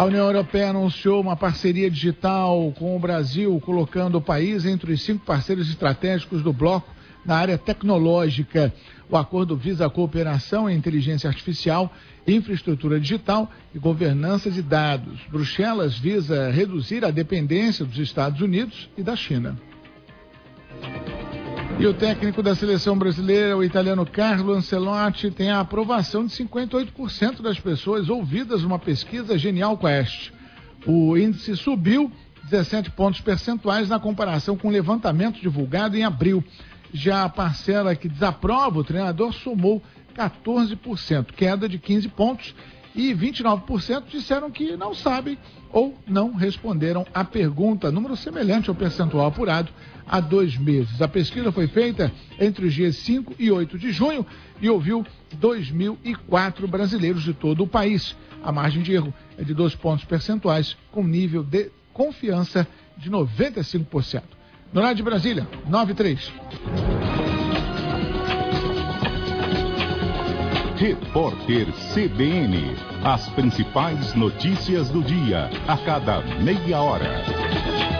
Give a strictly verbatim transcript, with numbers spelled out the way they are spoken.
A União Europeia anunciou uma parceria digital com o Brasil, colocando o país entre os cinco parceiros estratégicos do bloco na área tecnológica. O acordo visa a cooperação em inteligência artificial, infraestrutura digital e governança de dados. Bruxelas visa reduzir a dependência dos Estados Unidos e da China. E o técnico da seleção brasileira, o italiano Carlo Ancelotti, tem a aprovação de cinquenta e oito por cento das pessoas ouvidas numa pesquisa Genial Quest. O índice subiu dezessete pontos percentuais na comparação com o levantamento divulgado em abril. Já a parcela que desaprova o treinador somou quatorze por cento, queda de quinze pontos, e vinte e nove por cento disseram que não sabem ou não responderam à pergunta, número semelhante ao percentual apurado há dois meses. A pesquisa foi feita entre os dias cinco e oito de junho e ouviu dois mil e quatro brasileiros de todo o país. A margem de erro é de dois pontos percentuais, com nível de confiança de noventa e cinco por cento. No horário de Brasília, nove e três. Repórter C B N. As principais notícias do dia, a cada meia hora.